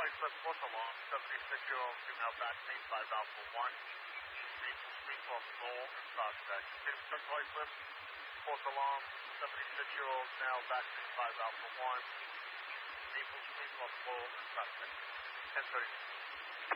Chrysler, fourth alarm, 76-year-old female vaccine, 5 Alpha 1. Maple Street, off floor and suspect. Pittsburgh Chrysler, fourth alarm, 76-year-old male vaccine, 5 Alpha 1. Maple Street, off floor and suspect. 10:30.